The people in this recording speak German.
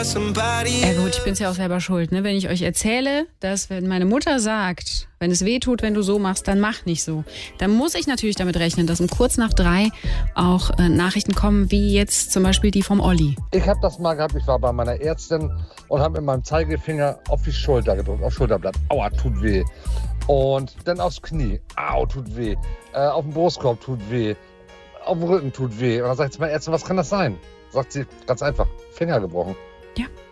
Ja gut, ich bin's ja auch selber schuld, ne? Wenn ich euch erzähle, dass wenn meine Mutter sagt, wenn es weh tut, wenn du so machst, dann mach nicht so. Dann muss ich natürlich damit rechnen, dass um kurz nach 3 auch Nachrichten kommen, wie jetzt zum Beispiel die vom Olli. Ich habe das mal gehabt, ich war bei meiner Ärztin und habe mit meinem Zeigefinger auf die Schulter gedrückt, aufs Schulterblatt. Aua, tut weh. Und dann aufs Knie. Au, tut weh. Auf dem Brustkorb tut weh. Auf dem Rücken tut weh. Und dann sagt sie meine Ärztin, was kann das sein? Sagt sie, ganz einfach, Finger gebrochen. Ja.